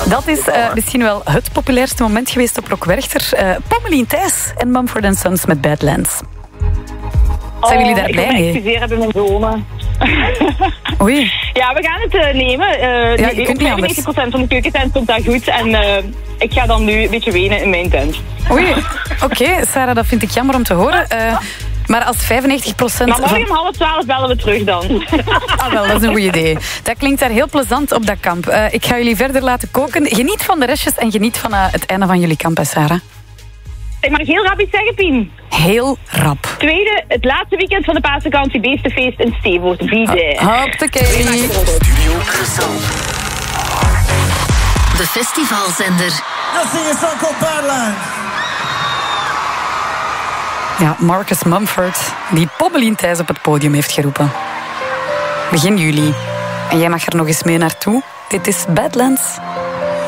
Dat is misschien wel het populairste moment geweest op Rock Werchter. Pommelien Thijs en Mumford & Sons met Badlands. Zijn jullie daar blij mee? Ik moet excuseren bij mijn zonen. Oei. Ja, we gaan het nemen. Je kunt niet anders. 95% van de keukentent komt daar goed. En ik ga dan nu een beetje wenen in mijn tent. Oei. Oké, Sarah, dat vind ik jammer om te horen. Maar als 95% Maar morgen om 11:30 bellen we terug dan. Ah, wel, dat is een goed idee. Dat klinkt daar heel plezant op dat kamp. Ik ga jullie verder laten koken. Geniet van de restjes en geniet van het einde van jullie kamp, hè, Sarah. Ik mag heel rap iets zeggen, Pien. Heel rap. Tweede, het laatste weekend van de paasvakantie, Beestenfeest in Stevoort. Be there. Hoppakee. Studio Brussel. De festivalzender. Let's sing a song called Badlands. Ja, Marcus Mumford, die Pommelien Thijs op het podium heeft geroepen. Begin juli. En jij mag er nog eens mee naartoe. Dit is Badlands.